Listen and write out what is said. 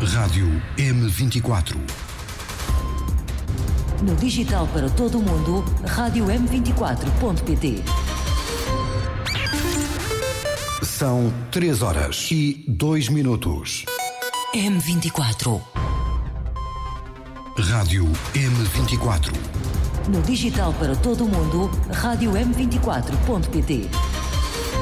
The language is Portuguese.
Rádio M24. No digital para todo o mundo, rádio m24.pt. São 3h02. M24. Rádio M24. No digital para todo o mundo, rádio m24.pt.